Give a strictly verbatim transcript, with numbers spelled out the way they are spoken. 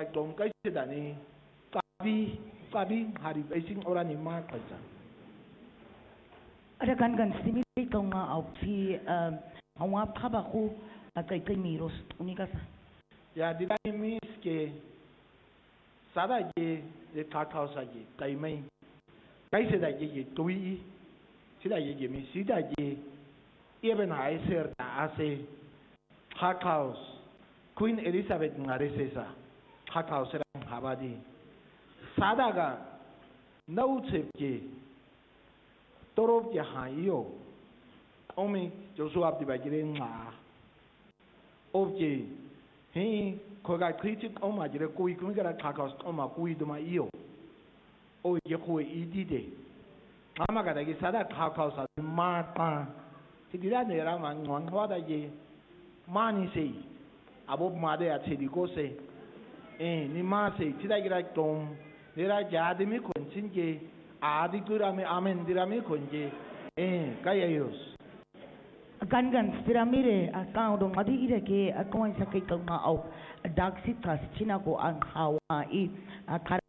tom kai se dani kabi kabi hari basing orang ni mak kaca. Ada kan kan stimuli kau ngau si awak kabaku kai kai miros unikasa. Ya di dalam mis ke sada je de kakao saja kai mai kai se dah je tui sida je je mi sida je even hai ser da ase kakao Queen Elizabeth ngaresesa kakao serang habadi sada ga nau sepke torop je hayo omi Joshua abdi bagire nga obje he koga kritik oma jire kui kui gara kakao oma kui duma iyo o je kui idide ama ga dagi sada kakao sa mata tidira ne rama ngwan wada je mani sei abo made a tedi ko se eh ni ma se tidagira tom nera jadi mi konsinje adi kurame amen dirame konje eh kayayos Kan kan piramide akau dong madi ide ke akau yang sakit kau ngau dak sitas Cina ko ang Hawaii